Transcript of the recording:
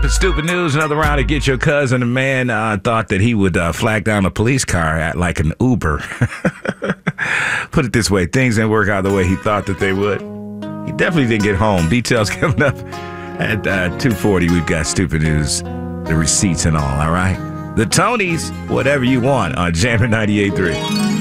Stupid news, another round to get your cousin. A man thought that he would flag down a police car at like an Uber. Put it this way, things didn't work out the way he thought that they would. He definitely didn't get home. Details coming up at 2:40. We've got stupid news, the receipts and all right? The Tonys, whatever you want on Jammer 98.3.